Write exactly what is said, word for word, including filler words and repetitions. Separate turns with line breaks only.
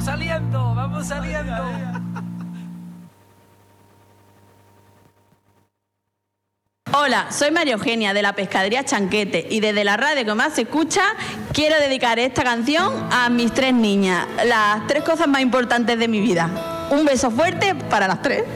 vamos saliendo, vamos saliendo.
Hola, soy María Eugenia de la Pescadería Chanquete y desde la radio que más se escucha quiero dedicar esta canción a mis tres niñas, las tres cosas más importantes de mi vida. Un beso fuerte para las tres.